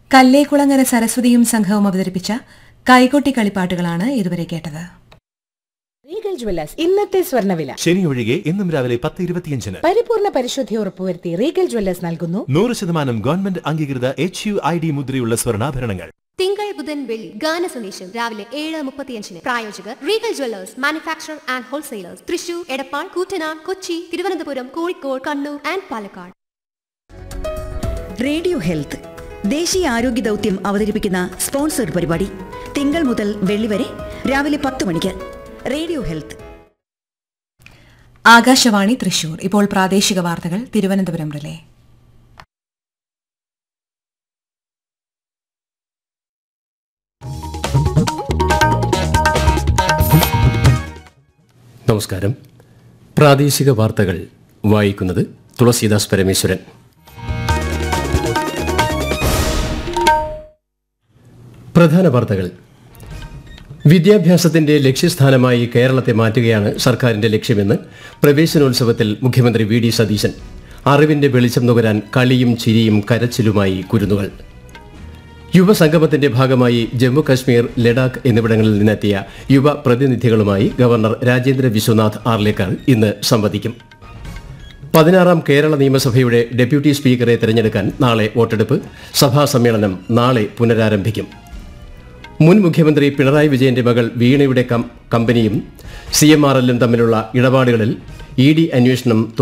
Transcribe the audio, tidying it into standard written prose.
കല്ലേക്കുളങ്ങര സരസ്വതിയും സംഘവും അവതരിപ്പിച്ച കൈകൊട്ടി കളിപ്പാട്ടുകളാണ് ഇതുവരെ കേട്ടത്. റീഗൽ ജ്വല്ലേഴ്സ് ഇന്നത്തെ സ്വർണ്ണവില. ശനി ഒഴികെ ഇന്നും രാവിലെ 10:25. പരിപൂർണ പരിശുദ്ധി ഉറപ്പുവരുത്തി റീഗൽ ജ്വല്ലേഴ്സ് നൽകുന്നു 100% ഗവൺമെന്റ് അംഗീകൃത HUID മുദ്രയുള്ള സ്വർണ്ണാഭരണങ്ങൾ. തിങ്കൾ ബുധൻ വെള്ളി ഗാന സന്ദേശം രാവിലെ 7:35. പ്രായോജകർ Regal Jewellers manufacturer and wholesalers, Thrissur, Edappal, Koottanad, Kochi, Thiruvananthapuram, Kozhikode, Kannur and Palakkad. Radio health ദേശീയ ആരോഗ്യ ദൗത്യം അവതരിപ്പിക്കുന്ന സ്പോൺസർ പരിപാടി തിങ്കൾ മുതൽ വെള്ളി വരെ രാവിലെ 10 മണിക്ക്. Radio health. ആകാശവാണി തൃശൂർ. ഇപ്പോൾ പ്രാദേശിക വാർത്തകൾ തിരുവനന്തപുരം റിലേ. നമസ്കാരം. പ്രാദേശിക വാർത്തകൾ വായിക്കുന്നത് തുളസീദാസ് പരമേശ്വരൻ. പ്രധാന വാർത്തകൾ. വിദ്യാഭ്യാസത്തിന്റെ ലക്ഷ്യസ്ഥാനമായി കേരളത്തെ മാറ്റുകയാണ് സർക്കാരിന്റെ ലക്ഷ്യമെന്ന് പ്രവേശനോത്സവത്തിൽ മുഖ്യമന്ത്രി വി ഡി സതീശൻ. അറിവിന്റെ വെളിച്ചം നുകരാൻ കളിയും ചിരിയും കരച്ചിലുമായി കുരുന്നുകൾ. യുവസംഗമത്തിന്റെ ഭാഗമായി ജമ്മു കശ്മീർ, ലഡാക്ക് എന്നിവിടങ്ങളിൽ നിന്നെത്തിയ യുവ പ്രതിനിധികളുമായി ഗവർണർ രാജേന്ദ്ര വിശ്വനാഥ് ആർലേക്കർ ഇന്ന് സംവദിക്കും. 16ാം കേരള നിയമസഭയുടെ ഡെപ്യൂട്ടി സ്പീക്കറെ തെരഞ്ഞെടുക്കാൻ നാളെ വോട്ടെടുപ്പ്. സഭാ സമ്മേളനം നാളെ പുനരാരംഭിക്കും. മുൻ മുഖ്യമന്ത്രി പിണറായി വിജയന്റെ മകൾ വീണയുടെ കമ്പനിയും CMRL തമ്മിലുള്ള ഇടപാടുകളിൽ ED അന്വേഷണം